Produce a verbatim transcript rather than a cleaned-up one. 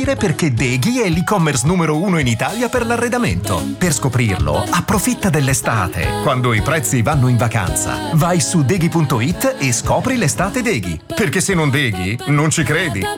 scoprire perché Deghi è l'e-commerce numero uno in Italia per l'arredamento. Per scoprirlo, approfitta dell'estate, quando i prezzi vanno in vacanza. Vai su deghi punto it e scopri l'estate Deghi. Perché se non Deghi, non ci credi.